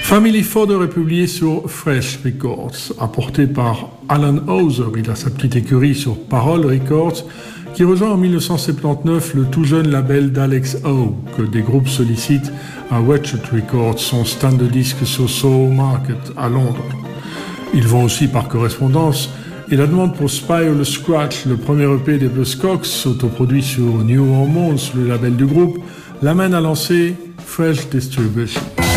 Family Fodder est publié sur Fresh Records, apporté par Alan Hauser. Il a sa petite écurie sur Parole Records, qui rejoint en 1979 le tout jeune label d'Alex O, que des groupes sollicitent à Wetchet Records, son stand de disques sur Soho Market à Londres. Ils vont aussi par correspondance, et la demande pour Spy le Scratch, le premier EP des Buzzcocks, autoproduit sur New Hormones, le label du groupe, l'amène à lancer Fresh Distribution.